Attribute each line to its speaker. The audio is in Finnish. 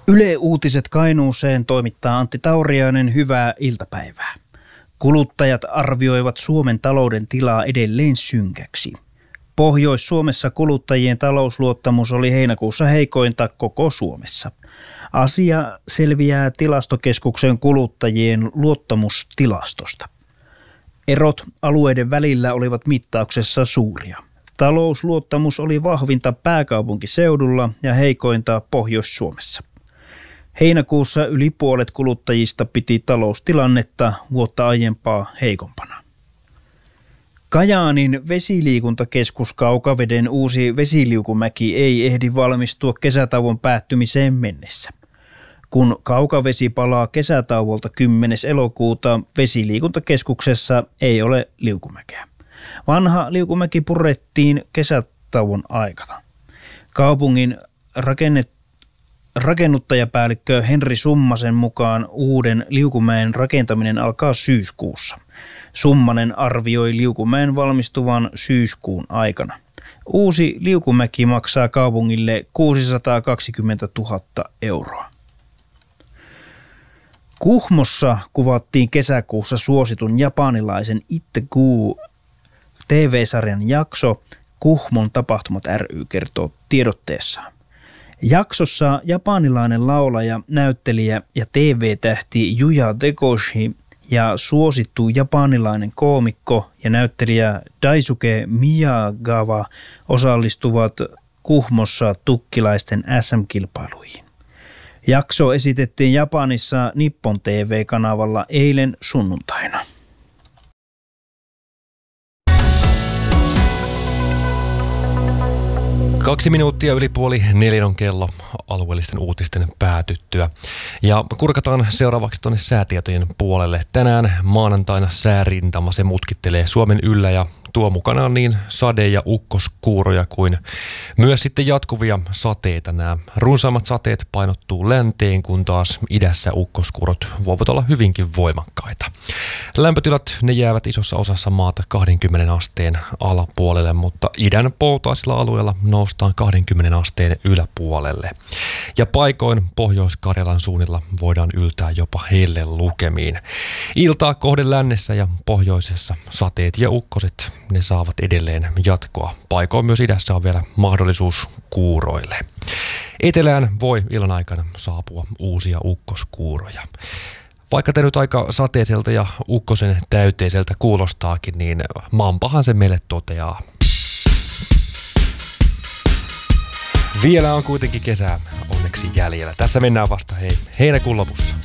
Speaker 1: Yle Uutiset Kainuuseen toimittaa Antti Tauriainen, hyvää iltapäivää. Kuluttajat arvioivat Suomen talouden tilaa edelleen synkäksi. Pohjois-Suomessa kuluttajien talousluottamus oli heinäkuussa heikointa koko Suomessa. Asia selviää Tilastokeskuksen kuluttajien luottamustilastosta. Erot alueiden välillä olivat mittauksessa suuria. Talousluottamus oli vahvinta pääkaupunkiseudulla ja heikointa Pohjois-Suomessa. Heinäkuussa yli puolet kuluttajista piti taloustilannetta vuotta aiempaa heikompana. Kajaanin vesiliikuntakeskus Kaukaveden uusi vesiliukumäki ei ehdi valmistua kesätauon päättymiseen mennessä. Kun Kaukavesi palaa kesätauolta 10. elokuuta, vesiliikuntakeskuksessa ei ole liukumäkeä. Vanha liukumäki purettiin kesätauon aikana. Kaupungin rakennuttajapäällikkö Henri Summasen mukaan uuden liukumäen rakentaminen alkaa syyskuussa. Summanen arvioi liukumäen valmistuvan syyskuun aikana. Uusi liukumäki maksaa kaupungille 620 000 euroa. Kuhmossa kuvattiin kesäkuussa suositun japanilaisen Itte-Gu TV-sarjan jakso. Kuhmon tapahtumat ry kertoo tiedotteessaan. Jaksossa japanilainen laulaja, näyttelijä ja TV-tähti Yuya Dekoshi ja suosittu japanilainen koomikko ja näyttelijä Daisuke Miyagawa osallistuvat Kuhmossa tukkilaisten SM-kilpailuihin. Jakso esitettiin Japanissa Nippon TV-kanavalla eilen sunnuntaina.
Speaker 2: 2 minuuttia yli 3:30 on kello alueellisten uutisten päätyttyä. Ja kurkataan seuraavaksi tuonne säätietojen puolelle. Tänään maanantaina säärintama se mutkittelee Suomen yllä ja tuo mukanaan niin sade- ja ukkoskuuroja kuin myös sitten jatkuvia sateita. Nämä runsaammat sateet painottuu länteen, kun taas idässä ukkoskuurot voivat olla hyvinkin voimakkaita. Lämpötilat ne jäävät isossa osassa maata 20 asteen alapuolelle, mutta idän poutaisilla alueilla noustaan 20 asteen yläpuolelle. Ja paikoin Pohjois-Karjalan suunnilla voidaan yltää jopa hellelukemiin. Iltaa kohden lännessä ja pohjoisessa sateet ja ukkoset ne saavat edelleen jatkoa. Paikoin myös idässä on vielä mahdollisuus kuuroille. Etelään voi illan aikana saapua uusia ukkoskuuroja. Vaikka te nyt aika sateiselta ja ukkosen täyteiseltä kuulostaakin, niin maanpahan se meille toteaa. Vielä on kuitenkin kesää onneksi jäljellä. Tässä mennään vasta heinäkuun lopussa.